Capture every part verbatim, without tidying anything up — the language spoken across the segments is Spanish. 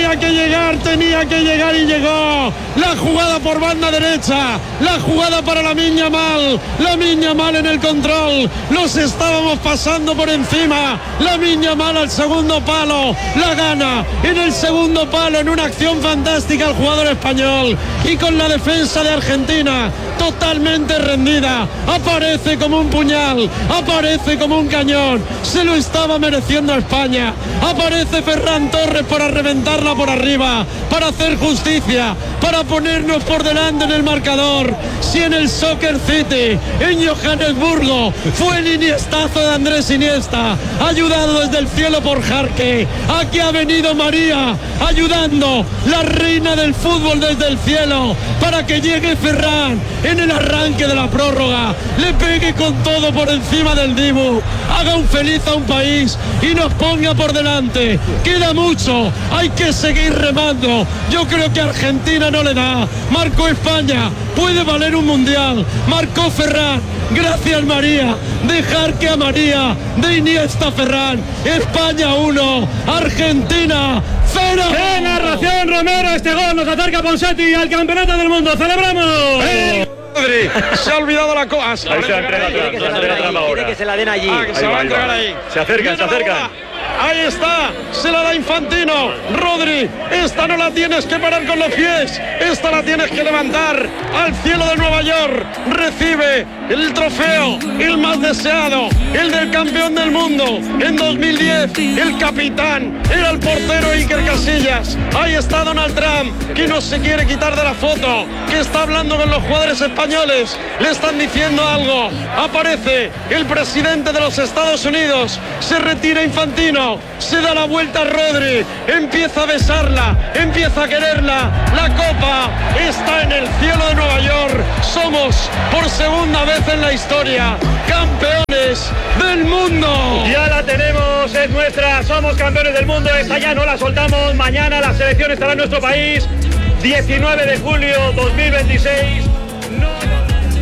tenía que llegar, tenía que llegar y llegó. La jugada por banda derecha, la jugada para Lamine Yamal, Lamine Yamal en el control, los estábamos pasando por encima. Lamine Yamal al segundo palo, la gana en el segundo palo en una acción fantástica el jugador español, y con la defensa de Argentina totalmente rendida, aparece como un puñal, aparece como un cañón, se lo estaba mereciendo a España, aparece Ferran Torres para reventarla por arriba, para hacer justicia, para ponernos por delante en el marcador. Si en el Soccer City, en Johannesburgo, fue el iniestazo de Andrés Iniesta, ayudado desde el cielo por Jarque, aquí ha venido María, ayudando, la reina del fútbol desde el cielo, para que llegue Ferran en el arranque de la prórroga, le pegue con todo por encima del Dibu, haga un feliz a un país y nos ponga por delante. Queda mucho, hay que seguir remando. Yo creo que Argentina no le da. Marcó España, puede valer un mundial. Marcó Ferran, gracias María. Dejar que a María, de Iniesta Ferran. España uno, Argentina cero. ¡Qué narración, Romero! Este gol nos acerca Ponseti al campeonato del mundo. ¡Celebramos! ¡Eh! Se ha olvidado la cosa. Ahí se la entrega, quiere que se la den allí, quiere que se la den allí. Ah, que se va a entregar ahí. Se acercan, se acercan. Ahí está, se la da Infantino. Rodri, esta no la tienes que parar con los pies, esta la tienes que levantar al cielo de Nueva York. Recibe el trofeo, el más deseado, el del campeón del mundo en dos mil diez. El capitán era el portero Iker Casillas. Ahí está Donald Trump, que no se quiere quitar de la foto, que está hablando con los jugadores españoles, le están diciendo algo. Aparece el presidente de los Estados Unidos, se retira Infantino, se da la vuelta a Rodri, empieza a besarla, empieza a quererla. La copa está en el cielo de Nueva York. Somos por segunda vez en la historia campeones del mundo. Ya la tenemos, es nuestra, somos campeones del mundo. Esta ya no la soltamos. Mañana la selección estará en nuestro país, diecinueve de julio dos mil veintiséis. No...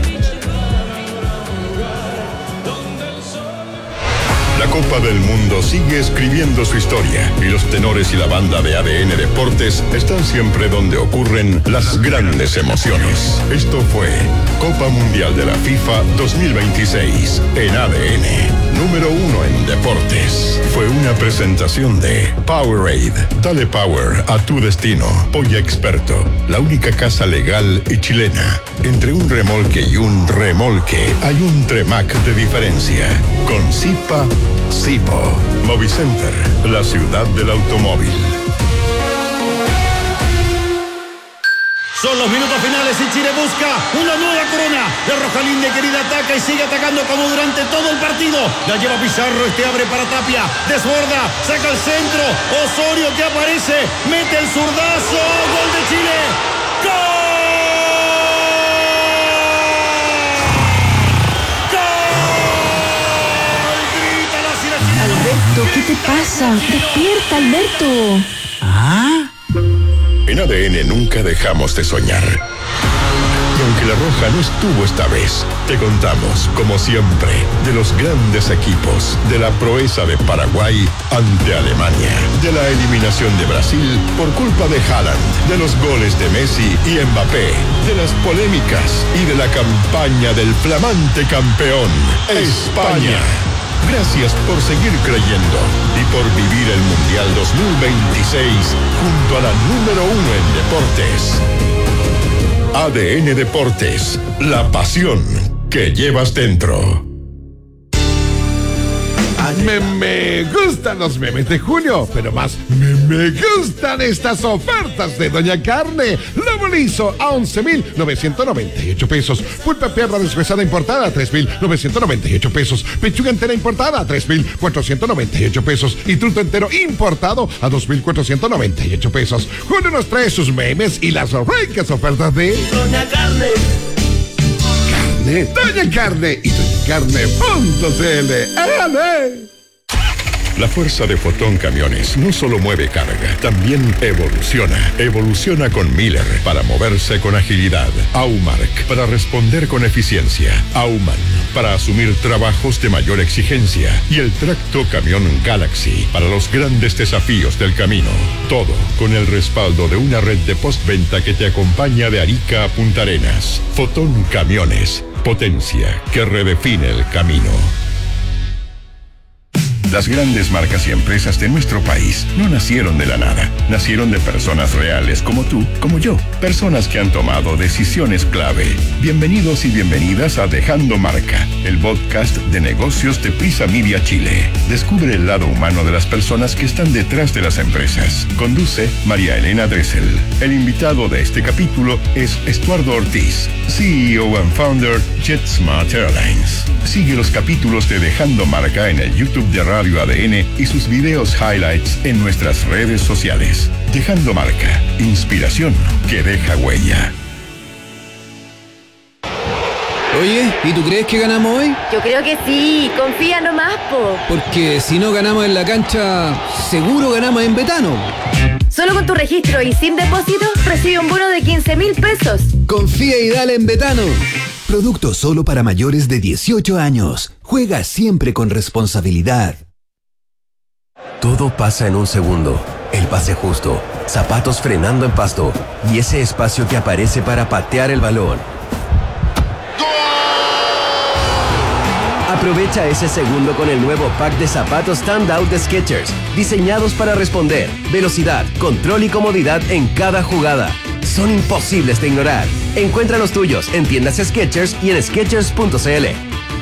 La Copa del Mundo sigue escribiendo su historia y los tenores y la banda de A D N Deportes están siempre donde ocurren las grandes emociones. Esto fue Copa Mundial de la FIFA dos mil veintiséis en A D N, número uno en deportes. Fue una presentación de Powerade. Dale power a tu destino. Polla Experto, la única casa legal y chilena. Entre un remolque y un remolque hay un Tremac de diferencia. Con Zipa, Zipo. Movicenter, la ciudad del automóvil. Son los minutos finales y Chile busca una nueva corona. La Rojalinde querida ataca y sigue atacando como durante todo el partido. La lleva Pizarro, este abre para Tapia, desborda, saca el centro. Osorio que aparece, mete el zurdazo. Gol de Chile. ¡Gol! Alberto, ¿qué te pasa? Despierta, Alberto. ¿Ah? En A D N nunca dejamos de soñar. Y aunque la Roja no estuvo esta vez, te contamos, como siempre, de los grandes equipos, de la proeza de Paraguay ante Alemania, de la eliminación de Brasil por culpa de Haaland, de los goles de Messi y Mbappé, de las polémicas y de la campaña del flamante campeón, España. Gracias por seguir creyendo y por vivir el Mundial dos mil veintiséis junto a la número uno en deportes. A D N Deportes, la pasión que llevas dentro. Me, me gustan los memes de junio, pero más me, me gustan estas ofertas de Doña Carne. Lomo liso a once mil novecientos noventa y ocho pesos. Pulpa perra deshuesada importada a tres mil novecientos noventa y ocho pesos. Pechuga entera importada a tres mil cuatrocientos noventa y ocho pesos. Y truto entero importado a dos mil cuatrocientos noventa y ocho pesos. Julio nos trae sus memes y las ricas ofertas de Doña Carne. Carne, Doña Carne y doña carne punto c l. ¡Ale! La fuerza de Fotón Camiones no solo mueve carga, también evoluciona. Evoluciona con Miller para moverse con agilidad. Aumark para responder con eficiencia. Auman para asumir trabajos de mayor exigencia. Y el tracto camión Galaxy para los grandes desafíos del camino. Todo con el respaldo de una red de postventa que te acompaña de Arica a Punta Arenas. Fotón Camiones. Potencia que redefine el camino. Las grandes marcas y empresas de nuestro país no nacieron de la nada. Nacieron de personas reales como tú, como yo. Personas que han tomado decisiones clave. Bienvenidos y bienvenidas a Dejando Marca, el podcast de negocios de Prisa Media Chile. Descubre el lado humano de las personas que están detrás de las empresas. Conduce María Elena Dressel. El invitado de este capítulo es Estuardo Ortiz, C E O and Founder JetSmart Airlines. Sigue los capítulos de Dejando Marca en el YouTube de Radio A D N y sus videos highlights en nuestras redes sociales. Dejando Marca, inspiración que deja huella. Oye, ¿y tú crees que ganamos hoy? Yo creo que sí, confía nomás, po. Porque si no ganamos en la cancha, seguro ganamos en Betano. Solo con tu registro y sin depósito, recibe un bono de quince mil pesos. Confía y dale en Betano. Producto solo para mayores de dieciocho años. Juega siempre con responsabilidad. Todo pasa en un segundo. El pase justo, zapatos frenando en pasto y ese espacio que aparece para patear el balón. Aprovecha ese segundo con el nuevo pack de zapatos Standout de Skechers, diseñados para responder, velocidad, control y comodidad en cada jugada. Son imposibles de ignorar. Encuentra los tuyos en tiendas Skechers y en skechers punto c l.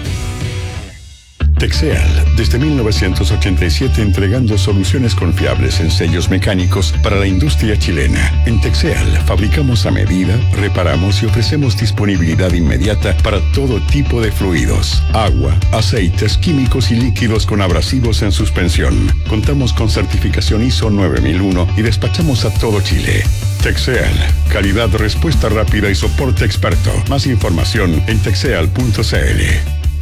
Texeal, desde mil novecientos ochenta y siete entregando soluciones confiables en sellos mecánicos para la industria chilena. En Texeal fabricamos a medida, reparamos y ofrecemos disponibilidad inmediata para todo tipo de fluidos, agua, aceites, químicos y líquidos con abrasivos en suspensión. Contamos con certificación I S O nueve mil uno y despachamos a todo Chile. Texeal, calidad, respuesta rápida y soporte experto. Más información en texeal punto c l.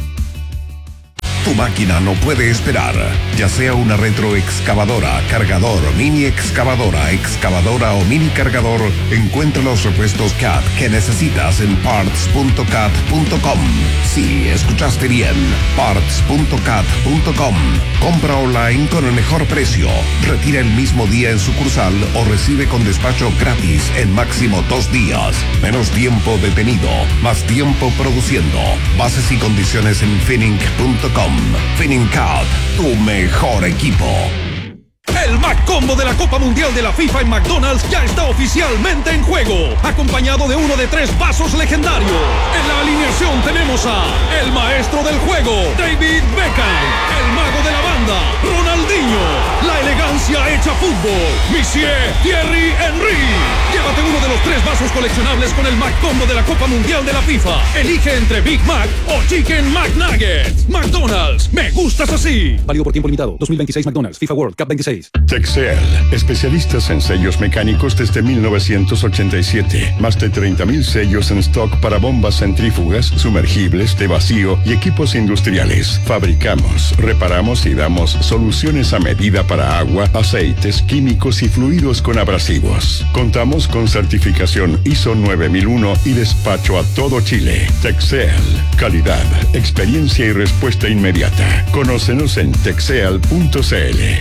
Tu máquina no puede esperar, ya sea una retroexcavadora, cargador, mini excavadora, excavadora o mini cargador, encuentra los repuestos C A T que necesitas en parts punto cat punto com. Sí, escuchaste bien, parts punto cat punto com. Compra online con el mejor precio, retira el mismo día en sucursal o recibe con despacho gratis en máximo dos días. Menos tiempo detenido, más tiempo produciendo. Bases y condiciones en finning punto com. FinningCat, tu mejor equipo. El McCombo de la Copa Mundial de la FIFA en McDonald's ya está oficialmente en juego, acompañado de uno de tres vasos legendarios. En la alineación tenemos a el maestro del juego, David Beckham, el mago de la banda, Ronaldinho, la elegancia hecha fútbol, Monsieur Thierry Henry. Llévate uno de los tres vasos coleccionables con el McCombo de la Copa Mundial de la FIFA. Elige entre Big Mac o Chicken McNuggets. McDonald's, me gustas así. Válido por tiempo limitado. dos mil veintiséis McDonald's, FIFA World Cup veintiséis. Texeal, especialistas en sellos mecánicos desde mil novecientos ochenta y siete. Más de treinta mil sellos en stock para bombas centrífugas, sumergibles, de vacío y equipos industriales. Fabricamos, reparamos y damos soluciones a medida para agua, aceites, químicos y fluidos con abrasivos. Contamos con certificación I S O nueve mil uno y despacho a todo Chile. Texeal, calidad, experiencia y respuesta inmediata. Conócenos en texeal punto c l.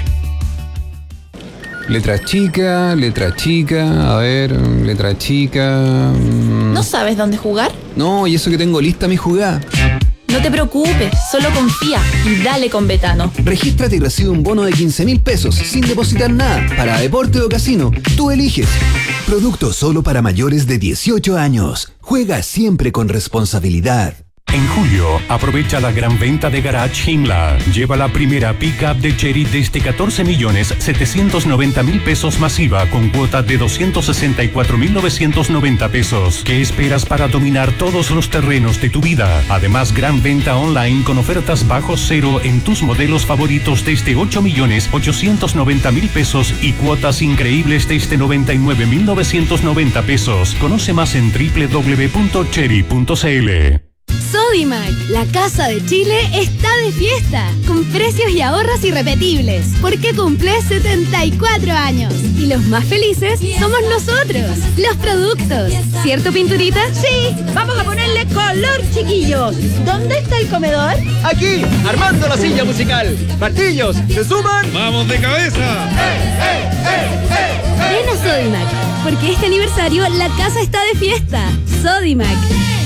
Letra chica, letra chica, a ver, letra chica... ¿No sabes dónde jugar? No, y eso que tengo lista mi jugada. No te preocupes, solo confía y dale con Betano. Regístrate y recibe un bono de quince mil pesos sin depositar nada. Para deporte o casino, tú eliges. Producto solo para mayores de dieciocho años. Juega siempre con responsabilidad. En julio, aprovecha la gran venta de Garage Himla. Lleva la primera pick-up de Chery desde catorce millones setecientos noventa mil pesos masiva con cuota de doscientos sesenta y cuatro mil novecientos noventa pesos. ¿Qué esperas para dominar todos los terrenos de tu vida? Además, gran venta online con ofertas bajo cero en tus modelos favoritos desde ocho millones ochocientos noventa mil pesos y cuotas increíbles desde noventa y nueve mil novecientos noventa pesos. Conoce más en doble u doble u doble u punto chery punto c l. Sodimac, la casa de Chile está de fiesta, con precios y ahorros irrepetibles, porque cumple setenta y cuatro años. Y los más felices somos nosotros, los productos. ¿Cierto, Pinturita? Sí, vamos a ponerle color, chiquillos. ¿Dónde está el comedor? Aquí, armando la silla musical. Martillos, ¿se suman? ¡Vamos de cabeza! ¡Eh, eh, eh, eh! Ven a Sodimac, porque este aniversario la casa está de fiesta. Sodimac.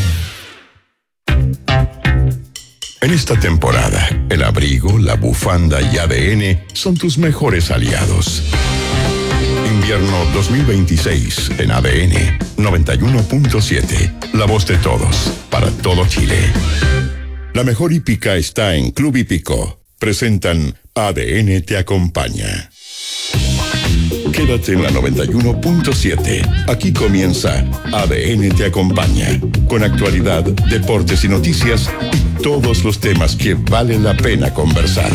En esta temporada, el abrigo, la bufanda y A D N son tus mejores aliados. Invierno dos mil veintiséis en A D N noventa y uno punto siete. La voz de todos, para todo Chile. La mejor hípica está en Club Hípico. Presentan A D N te acompaña. Quédate en la noventa y uno punto siete. Aquí comienza A D N te acompaña. Con actualidad, deportes y noticias y todos los temas que vale la pena conversar.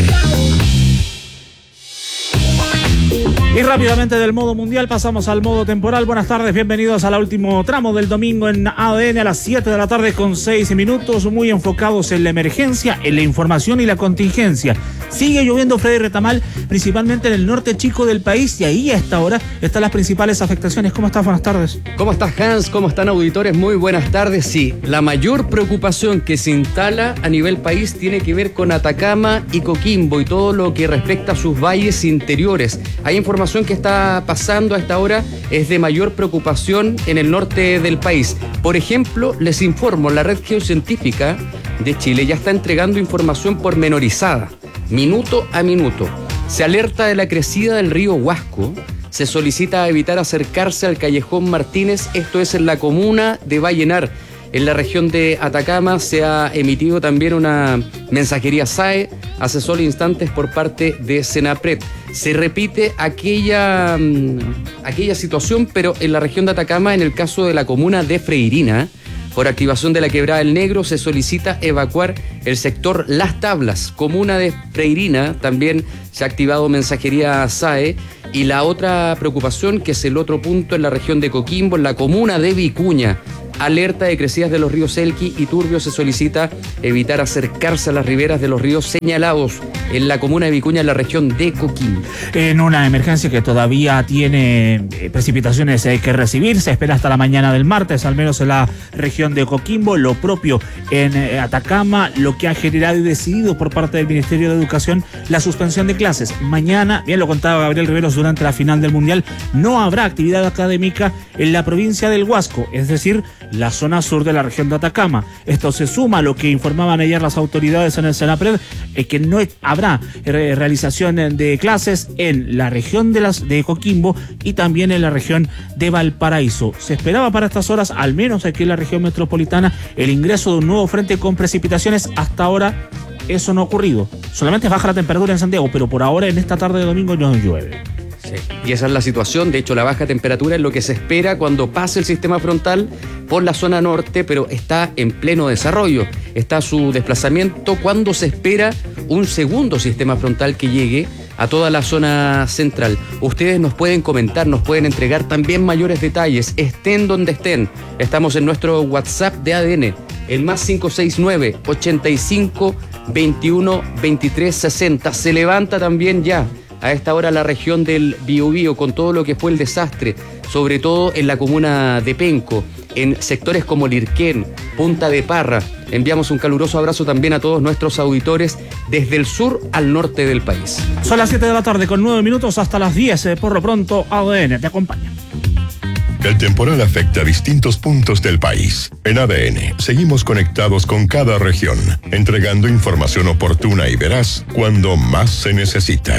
Y rápidamente del modo mundial pasamos al modo temporal. Buenas tardes, bienvenidos al último tramo del domingo en A D N a las siete de la tarde con seis minutos, muy enfocados en la emergencia, en la información y la contingencia. Sigue lloviendo, Freddy Retamal, principalmente en el norte chico del país, y ahí a esta hora están las principales afectaciones. ¿Cómo estás? Buenas tardes. ¿Cómo estás, Hans? ¿Cómo están, auditores? Muy buenas tardes. Sí, la mayor preocupación que se instala a nivel país tiene que ver con Atacama y Coquimbo y todo lo que respecta a sus valles interiores. Hay información que está pasando a esta hora es de mayor preocupación en el norte del país. Por ejemplo, les informo, la Red Geocientífica de Chile ya está entregando información pormenorizada, minuto a minuto. Se alerta de la crecida del río Huasco, se solicita evitar acercarse al Callejón Martínez, esto es en la comuna de Vallenar. En la región de Atacama se ha emitido también una mensajería S A E hace solo instantes por parte de Senapred. Se repite aquella, aquella situación, pero en la región de Atacama, en el caso de la comuna de Freirina, por activación de la Quebrada del Negro, se solicita evacuar el sector Las Tablas. Comuna de Freirina también se ha activado mensajería S A E. Y la otra preocupación, que es el otro punto en la región de Coquimbo, en la comuna de Vicuña, alerta de crecidas de los ríos Elqui y Turbio, se solicita evitar acercarse a las riberas de los ríos señalados en la comuna de Vicuña, en la región de Coquimbo. En una emergencia que todavía tiene precipitaciones que recibir, se espera hasta la mañana del martes, al menos en la región de Coquimbo, lo propio en Atacama, lo que ha generado y decidido por parte del Ministerio de Educación la suspensión de clases. Mañana, bien lo contaba Gabriel Riveros durante la final del Mundial, no habrá actividad académica en la provincia del Huasco, es decir, la zona sur de la región de Atacama. Esto se suma a lo que informaban ayer las autoridades en el Senapred, eh, que no habrá re realización de clases en la región de, las, de Coquimbo y también en la región de Valparaíso. Se esperaba para estas horas, al menos aquí en la región metropolitana, el ingreso de un nuevo frente con precipitaciones. Hasta ahora eso no ha ocurrido. Solamente baja la temperatura en Santiago, pero por ahora en esta tarde de domingo no llueve. Sí, y esa es la situación. De hecho, la baja temperatura es lo que se espera cuando pase el sistema frontal por la zona norte, pero está en pleno desarrollo. Está su desplazamiento cuando se espera un segundo sistema frontal que llegue a toda la zona central. Ustedes nos pueden comentar, nos pueden entregar también mayores detalles, estén donde estén. Estamos en nuestro WhatsApp de A D N, el más cinco seis nueve, ochenta y cinco, veintiuno, veintitrés, sesenta. Se levanta también ya a esta hora la región del Biobío con todo lo que fue el desastre, sobre todo en la comuna de Penco, en sectores como Lirquén, Punta de Parra. Enviamos un caluroso abrazo también a todos nuestros auditores desde el sur al norte del país. Son las siete de la tarde con nueve minutos hasta las diez. Por lo pronto, A D N te acompaña. El temporal afecta a distintos puntos del país. En A D N seguimos conectados con cada región, entregando información oportuna y veraz cuando más se necesita.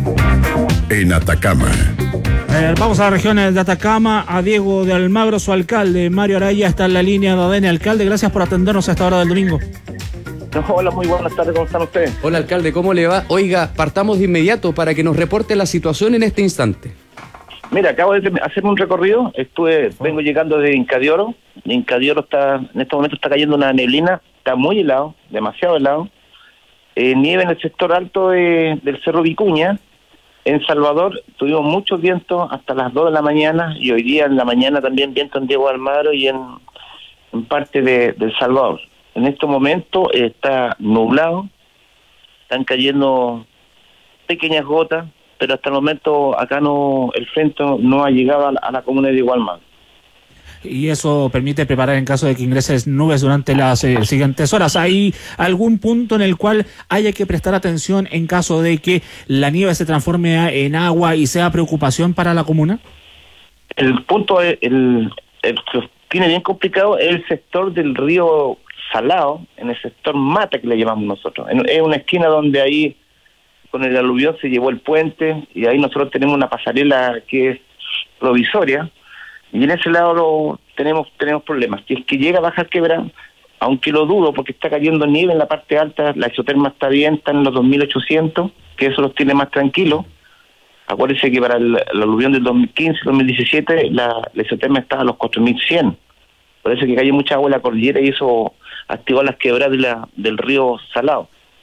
En Atacama. Eh, vamos a la región de Atacama, a Diego de Almagro, su alcalde. Mario Araya está en la línea de A D N. Alcalde, gracias por atendernos a esta hora del domingo. Hola, muy buenas tardes, ¿cómo están ustedes? Hola, alcalde, ¿cómo le va? Oiga, partamos de inmediato para que nos reporte la situación en este instante. Mira, acabo de hacer un recorrido, estuve, vengo llegando de Inca de Oro, Inca de Oro está, en este momento está cayendo una neblina, está muy helado, demasiado helado, eh, nieve en el sector alto de, del Cerro Vicuña. En Salvador tuvimos muchos vientos hasta las dos de la mañana, y hoy día en la mañana también viento en Diego de Almagro y en, en parte de, de El Salvador. en estos momentos está nublado, están cayendo pequeñas gotas, pero hasta el momento acá no, el frente no ha llegado a la, a la comuna de Igualma. Y eso permite preparar en caso de que ingresen nubes durante las eh, siguientes horas. ¿Hay algún punto en el cual haya que prestar atención en caso de que la nieve se transforme a, en agua y sea preocupación para la comuna? El punto, es, el, el que tiene bien complicado es el sector del río Salado, en el sector Mata que le llamamos nosotros. En, es una esquina donde ahí con el aluvión se llevó el puente y ahí nosotros tenemos una pasarela que es provisoria. Y en ese lado lo, tenemos tenemos problemas. Si es que llega a bajar quebrada, aunque lo dudo porque está cayendo nieve en la parte alta, la isoterma está bien, está en los dos mil ochocientos, que eso los tiene más tranquilos. Acuérdense que para el, el aluvión del dos mil quince, dos mil diecisiete, la, la isoterma estaba a los cuatro mil cien. Por eso que cayó mucha agua en la cordillera y eso activó las quebradas de la, del río Salado.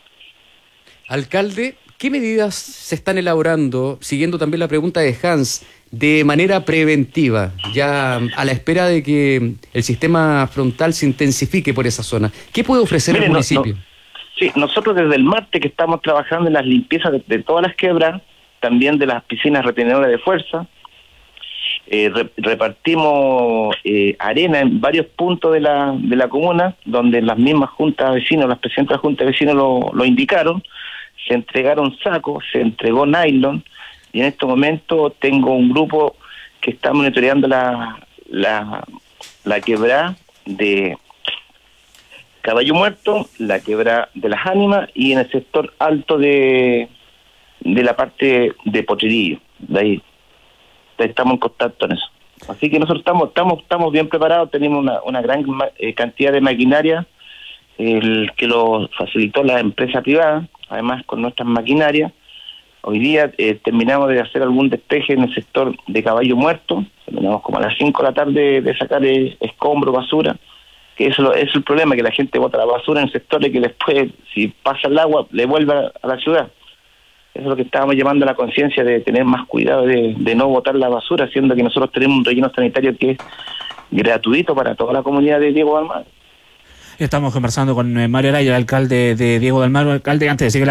Alcalde, ¿qué medidas se están elaborando, siguiendo también la pregunta de Hans, de manera preventiva, ya a la espera de que el sistema frontal se intensifique por esa zona? ¿Qué puede ofrecer Miren, el municipio? No, no, sí, nosotros desde el martes que estamos trabajando en las limpiezas de, de todas las quebradas, también de las piscinas retenedoras de fuerza, eh, re, repartimos eh, arena en varios puntos de la de la comuna, donde las mismas juntas de vecinos, las presidentes de la junta de vecinos lo, lo indicaron, se entregaron sacos, se entregó nylon, y en este momento tengo un grupo que está monitoreando la, la, la quebrada de Caballo Muerto, la quebrada de Las Ánimas y en el sector alto de, de la parte de Potrerillo. De ahí, de ahí estamos en contacto en eso. Así que nosotros estamos estamos estamos bien preparados, tenemos una, una gran eh, cantidad de maquinaria, el que lo facilitó la empresa privada, además con nuestras maquinarias. Hoy día eh, terminamos de hacer algún despeje en el sector de Caballo Muerto, terminamos como a las cinco de la tarde de sacar eh, escombro, basura, que eso es el problema, que la gente bota la basura en sectores que después, si pasa el agua, le vuelve a, a la ciudad. Eso es lo que estábamos llamando a la conciencia de tener más cuidado de, de no botar la basura, siendo que nosotros tenemos un relleno sanitario que es gratuito para toda la comunidad de Diego de Almagro. Estamos conversando con Mario Araya, el alcalde de Diego de Almagro. Alcalde, antes de seguir